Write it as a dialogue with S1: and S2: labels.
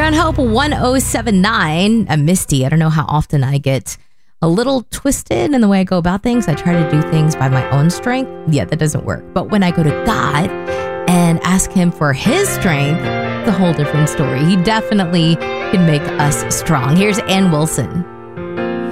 S1: on Hope 1079. I'm Misty. I don't know how often I get a little twisted in the way I go about things. I try to do things by my own strength. Yeah, that doesn't work. But when I go to God and ask him for his strength, it's a whole different story. He definitely can make us strong. Here's Ann Wilson.